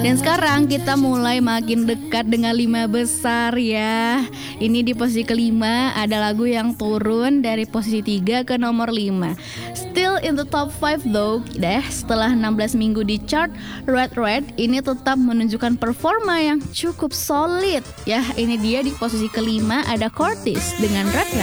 Dan sekarang kita mulai makin dekat dengan 5 besar ya. Ini di posisi kelima ada lagu yang turun dari posisi 3 ke nomor 5. Still in the top 5 though. Setelah 16 minggu di chart, Red ini tetap menunjukkan performa yang cukup solid. Ya, ini dia di posisi kelima ada Curtis dengan Red.